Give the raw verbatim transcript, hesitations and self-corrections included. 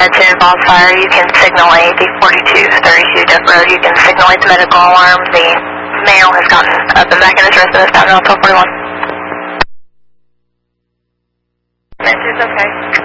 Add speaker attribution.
Speaker 1: To involve fire, you can signal eight, the forty-two thirty-two Duck Road. You can signal eight the medical alarm. The male has gotten up and back in his residence down around twelve forty-one. Message okay.